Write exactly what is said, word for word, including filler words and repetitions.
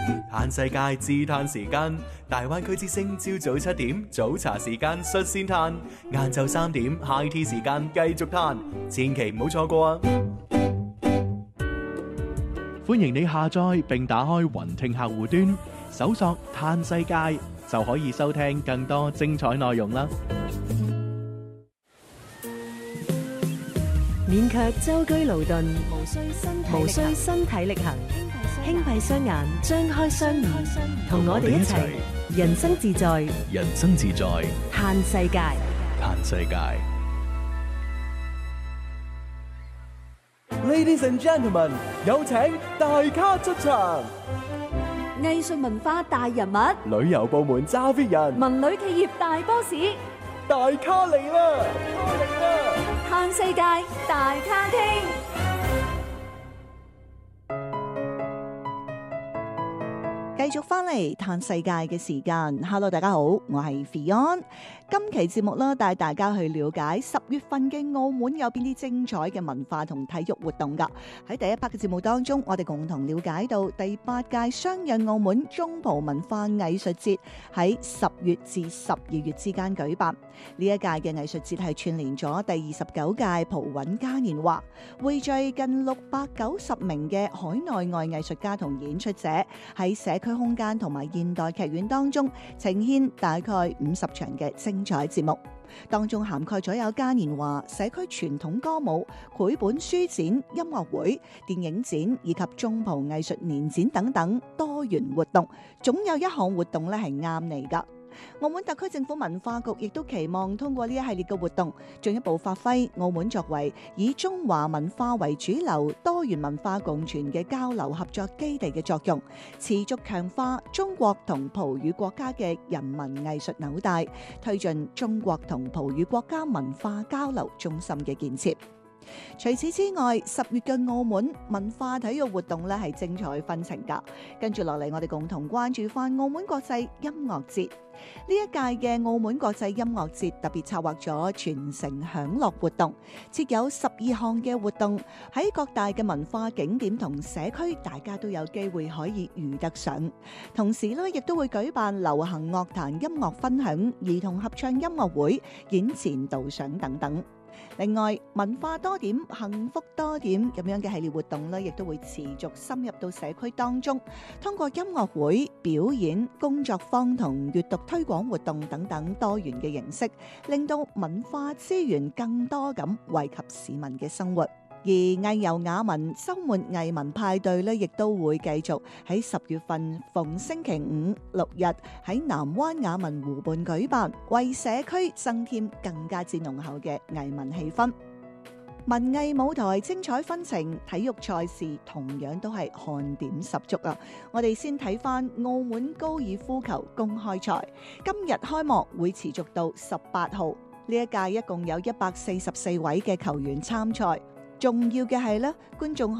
嘆世界自嘆時間，大灣區之聲朝早七點早茶時間率先嘆，晏晝三點 high tea 時間繼續嘆，千祈唔好錯過啊！歡迎你下載並打開雲聽客戶端，搜索嘆世界就可以收聽更多精彩內容啦！ 勉強舟車勞頓，無需身體無需身體力行，輕閉雙眼，張開雙耳，同我哋一齊人生自在， 人生自在， 嘆世界， 嘆世界。 Ladies and gentlemen， 有請大咖出場。 藝術文化大人物， 旅遊部門揸 fit 人， 文旅企業大 boss， 大咖嚟啦！大咖嚟啦！ 嘆世界大咖廳。 繼續翻嚟嘆世界嘅時間 ，Hello， 大家好，我係 Fion。今期節目啦，帶大家去了解十月份嘅澳門有邊啲精彩嘅文化同體育活動噶。喺第一 part 嘅節目當中，我哋共同了解到第八屆雙潤澳門中葡文化藝術節喺十月至十二月之間舉辦。呢一屆嘅藝術節係串聯咗第二十九屆葡韻嘉年華，匯聚近六百九十名嘅海內外藝術家同演出者喺社區空間同埋現代劇院當中呈現大概五十場嘅精彩節目，當中涵蓋咗有嘉年華、社區傳統歌舞、繪本書展、音樂會、電影展以及中葡藝術年展等等多元活動，總有一項活動咧係啱你噶。澳門特區政府文化局亦都期望通過呢一系列嘅活動，進一步發揮澳門作為以中華文化為主流、多元文化共存嘅交流合作基地嘅作用，持續強化中國同葡語國家嘅人文藝術紐帶，推進中國同葡語國家文化交流中心嘅建設。除此之外，十月嘅澳門文化體育活動咧係精彩紛呈噶。跟住落嚟，我哋共同關注翻澳門國際音樂節。呢一屆嘅澳門國際音樂節特別策劃咗全城享樂活動，設有十二項嘅活動，喺各大嘅文化景點同社區，大家都有機會可以遇得上。同時咧，亦都會舉辦流行樂壇音樂分享、兒童合唱音樂會、演前導賞等等。另外，文化多點、幸福多點咁樣嘅系列活動咧，亦都會持續深入到社區當中，通過音樂會、表演、工作坊同閱讀推廣活動等等多元嘅形式，令到文化資源更多咁惠及市民嘅生活。而藝遊雅文週末藝文派對咧，亦都會繼續喺十月份逢星期五六日喺南灣雅文湖畔舉辦，為社區增添更加之濃厚嘅藝文氣氛。文藝舞台精彩紛呈，體育賽事同樣都係看點十足啊！我哋先睇翻澳門高爾夫球公開賽，今日開幕會持續到十八號。呢一屆一共有一百四十四位嘅球員參賽。重要嘅係咧，觀眾